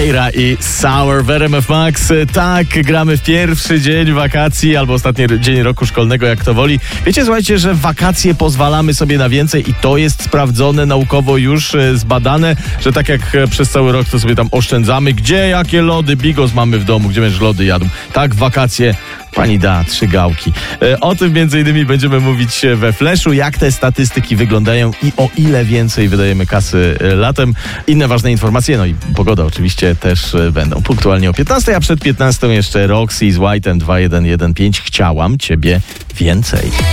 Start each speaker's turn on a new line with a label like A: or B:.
A: Keira i Sour w RMF Max. Tak, gramy w pierwszy dzień wakacji albo ostatni dzień roku szkolnego, jak to woli. Wiecie, słuchajcie, że w wakacje pozwalamy sobie na więcej i to jest sprawdzone naukowo już, zbadane, że tak jak przez cały rok to sobie tam oszczędzamy. Gdzie, jakie lody Bigos mamy w domu? Gdzie będziesz lody jadł? Tak, w wakacje pani da 3 gałki. O tym między innymi będziemy mówić we Flashu, jak te statystyki wyglądają i o ile więcej wydajemy kasy latem. Inne ważne informacje, no i pogoda oczywiście też będą punktualnie o 15, a przed 15 jeszcze Roxy z White'em 2115. Chciałam ciebie więcej.